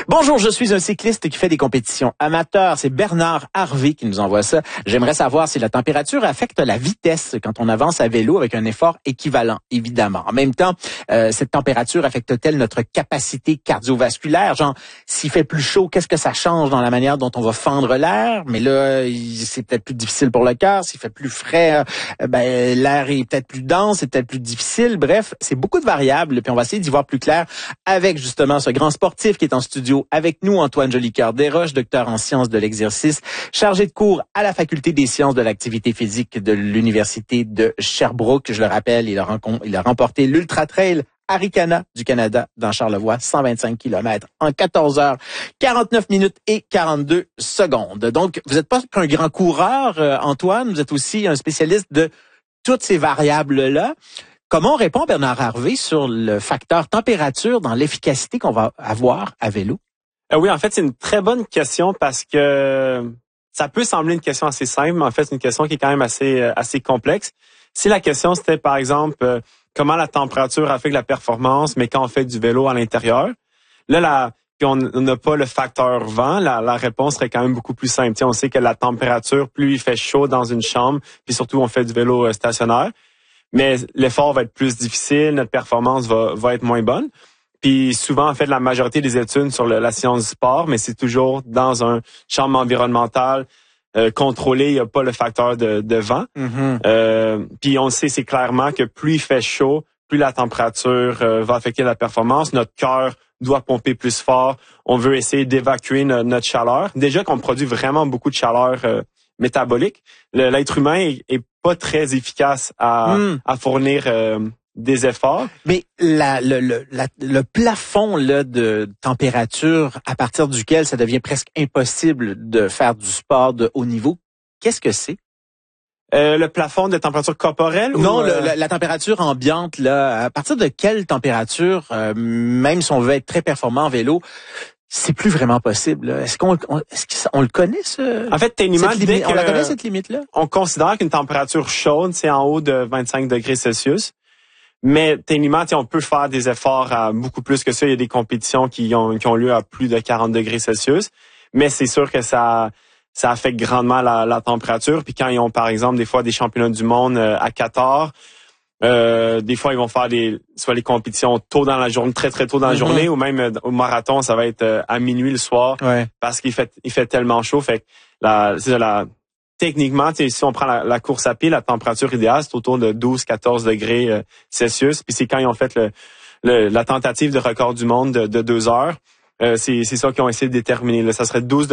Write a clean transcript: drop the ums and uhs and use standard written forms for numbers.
Bonjour, je suis un cycliste qui fait des compétitions amateurs. C'est Bernard Harvey qui nous envoie ça. J'aimerais savoir si la température affecte la vitesse quand on avance à vélo avec un effort équivalent, évidemment. En même temps, cette température affecte-t-elle notre capacité cardiovasculaire? Genre, s'il fait plus chaud, qu'est-ce que ça change dans la manière dont on va fendre l'air? Mais là, c'est peut-être plus difficile pour le cœur. S'il fait plus frais, l'air est peut-être plus dense, c'est peut-être plus difficile. Bref, c'est beaucoup de variables. Puis on va essayer d'y voir plus clair avec justement ce grand sportif qui est en studio avec nous, Antoine Jolicoeur-Desroches, docteur en sciences de l'exercice, chargé de cours à la Faculté des sciences de l'activité physique de l'Université de Sherbrooke. Je le rappelle, il a remporté l'Ultra Trail Arikana du Canada dans Charlevoix, 125 km en 14 heures, 49 minutes et 42 secondes. Donc, vous n'êtes pas qu'un grand coureur, Antoine, vous êtes aussi un spécialiste de toutes ces variables-là. Comment on répond, Bernard Harvey, sur le facteur température dans l'efficacité qu'on va avoir à vélo? Oui, en fait, c'est une très bonne question parce que ça peut sembler une question assez simple, mais en fait, c'est une question qui est quand même assez complexe. Si la question, c'était, par exemple, comment la température affecte la performance, mais quand on fait du vélo à l'intérieur, là, puis on n'a pas le facteur vent, la réponse serait quand même beaucoup plus simple. On sait que la température, plus il fait chaud dans une chambre, puis surtout, on fait du vélo stationnaire, mais l'effort va être plus difficile, notre performance va être moins bonne. Puis souvent, en fait, la majorité des études sur la science du sport, mais c'est toujours dans un chambre environnemental contrôlé, il n'y a pas le facteur de vent. Mm-hmm. Puis on sait, c'est clairement que plus il fait chaud, plus la température va affecter la performance. Notre cœur doit pomper plus fort. On veut essayer d'évacuer notre chaleur. Déjà qu'on produit vraiment beaucoup de chaleur métabolique, l'être humain est pas très efficace à fournir des efforts. Mais le plafond là de température à partir duquel ça devient presque impossible de faire du sport de haut niveau, qu'est-ce que c'est? Le plafond de température corporelle? Non, la température ambiante, là. À partir de quelle température, même si on veut être très performant en vélo, c'est plus vraiment possible, là. Est-ce qu'on le connaît, ce? En fait, techniquement, on la connaît, cette limite-là? On considère qu'une température chaude, c'est en haut de 25 degrés Celsius. Mais techniquement, on peut faire des efforts à beaucoup plus que ça. Il y a des compétitions qui ont lieu à plus de 40 degrés Celsius. Mais c'est sûr que ça affecte grandement la température. Puis quand ils ont, par exemple, des fois des championnats du monde à Qatar, des fois ils vont faire soit les compétitions tôt dans la journée, très très tôt dans la journée, ou même au marathon, ça va être à minuit le soir, parce qu'il fait tellement chaud. Fait que techniquement, si on prend la course à pied, la température idéale, c'est autour de 12-14 degrés Celsius. Puis c'est quand ils ont fait la tentative de record du monde de 2 heures. C'est ça qu'ils ont essayé de déterminer. Là, ça serait 12